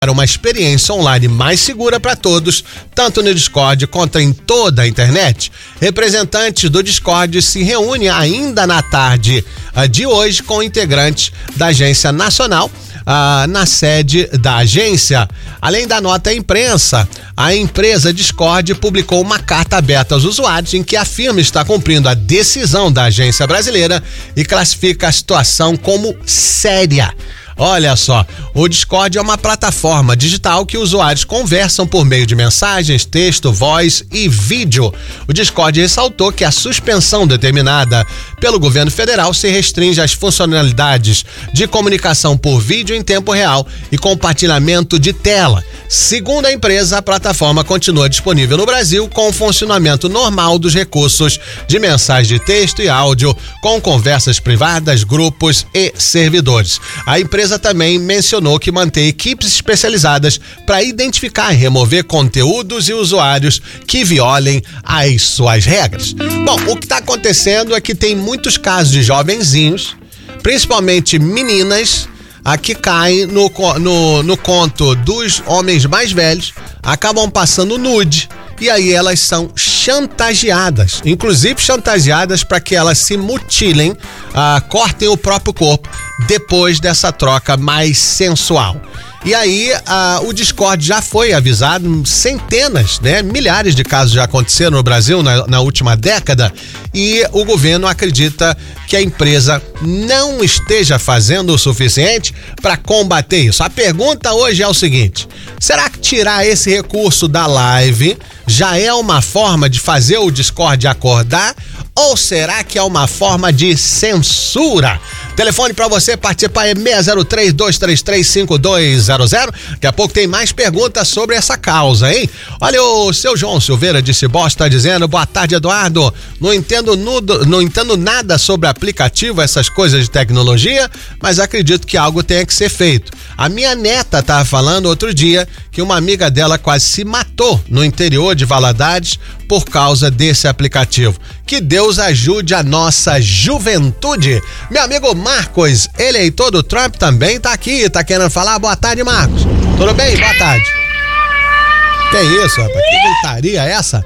uma experiência online mais segura para todos, tanto no Discord quanto em toda a internet. Representantes do Discord se reúnem ainda na tarde de hoje com integrantes da Agência Nacional na sede da agência. Além da nota à imprensa, a empresa Discord publicou uma carta aberta aos usuários em que afirma estar cumprindo a decisão da agência brasileira e classifica a situação como séria. Olha só, o Discord é uma plataforma digital que usuários conversam por meio de mensagens, texto, voz e vídeo. O Discord ressaltou que a suspensão determinada pelo governo federal se restringe às funcionalidades de comunicação por vídeo em tempo real e compartilhamento de tela. Segundo a empresa, a plataforma continua disponível no Brasil com o funcionamento normal dos recursos de mensagem de texto e áudio, com conversas privadas, grupos e servidores. A empresa também mencionou que mantém equipes especializadas para identificar e remover conteúdos e usuários que violem as suas regras. Bom, o que está acontecendo é que tem muitos casos de jovenzinhos, principalmente meninas, que caem no conto dos homens mais velhos, acabam passando nude. E aí elas são chantageadas, inclusive chantageadas para que elas se mutilem, cortem o próprio corpo depois dessa troca mais sensual. E aí o Discord já foi avisado, centenas, milhares de casos já aconteceram no Brasil na última década, e o governo acredita que a empresa não esteja fazendo o suficiente para combater isso. A pergunta hoje é o seguinte: será que tirar esse recurso da live já é uma forma de fazer o Discord acordar, ou será que é uma forma de censura? Telefone para você participar é 603-233-5200. Daqui a pouco tem mais perguntas sobre essa causa, hein? Olha, o seu João Silveira de Cibó está dizendo: boa tarde, Eduardo. Não entendo nada sobre aplicativo, essas coisas de tecnologia, mas acredito que algo tenha que ser feito. A minha neta estava falando outro dia que uma amiga dela quase se matou no interior de Valadares por causa desse aplicativo. Que Deus ajude a nossa juventude. Meu amigo Marcos, eleitor do Trump, também tá aqui, tá querendo falar. Boa tarde, Marcos. Tudo bem? Boa tarde. Que isso, rapaz? Que gritaria é essa?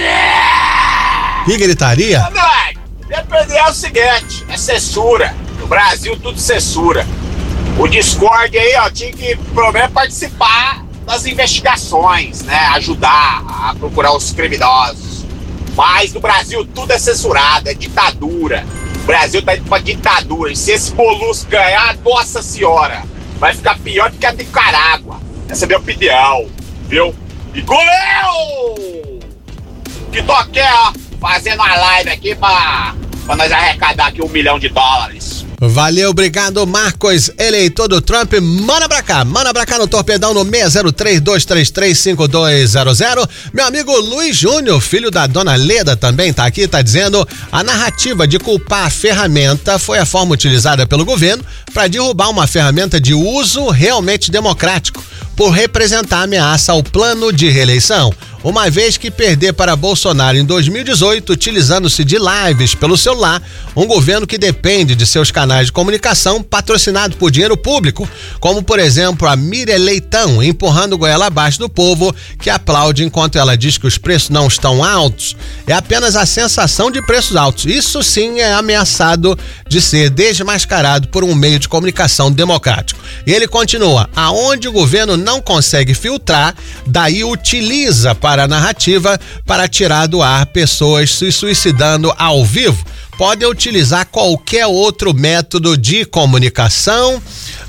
Que gritaria? Depender é o seguinte, é censura. No Brasil tudo censura. O Discord aí, tinha que, pelo menos, participar das investigações, ajudar a procurar os criminosos. Mas no Brasil tudo é censurado, é ditadura. O Brasil tá indo pra ditadura. E se esse Molusco ganhar, nossa senhora, vai ficar pior do que a Nicarágua. Essa é a minha opinião, viu? E goleiro! Que tô aqui, fazendo uma live aqui pra nós arrecadar aqui $1 milhão. Valeu, obrigado, Marcos, eleitor do Trump. Manda pra cá no Torpedão no 603-233-5200. Meu amigo Luiz Júnior, filho da dona Leda, também tá aqui, tá dizendo: a narrativa de culpar a ferramenta foi a forma utilizada pelo governo para derrubar uma ferramenta de uso realmente democrático, por representar ameaça ao plano de reeleição. Uma vez que perder para Bolsonaro em 2018, utilizando-se de lives pelo celular, um governo que depende de seus canais de comunicação patrocinado por dinheiro público, como por exemplo a Miriam Leitão, empurrando goela abaixo do povo que aplaude enquanto ela diz que os preços não estão altos. É apenas a sensação de preços altos. Isso sim é ameaçado de ser desmascarado por um meio de comunicação democrático. E ele continua: aonde o governo não consegue filtrar, daí utiliza para a narrativa para tirar do ar pessoas se suicidando ao vivo. Podem utilizar qualquer outro método de comunicação,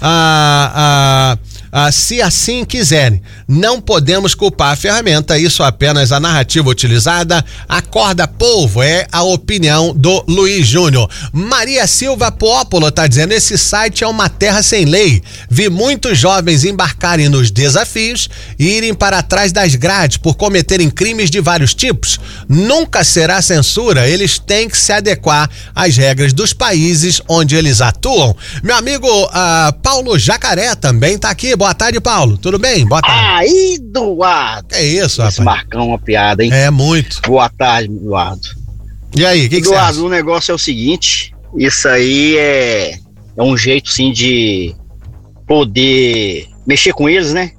se assim quiserem. Não podemos culpar a ferramenta, isso apenas a narrativa utilizada. Acorda, povo, é a opinião do Luiz Júnior. Maria Silva Pópolo tá dizendo: esse site é uma terra sem lei. Vi muitos jovens embarcarem nos desafios e irem para trás das grades por cometerem crimes de vários tipos. Nunca será censura, eles têm que se adequar às regras dos países onde eles atuam. Meu amigo Paulo Jacaré também tá aqui. Boa tarde, Paulo. Tudo bem? Boa tarde. Aí, Eduardo. É isso, rapaz. Esse Marcão é uma piada, hein? É muito. Boa tarde, Eduardo. E aí, o que você acha? Eduardo, o negócio é o seguinte: isso aí é um jeito, sim, de poder mexer com eles, né?